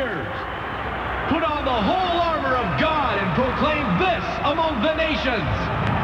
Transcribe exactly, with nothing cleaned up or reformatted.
warriors. Put on the whole armor of God and proclaim this among the nations.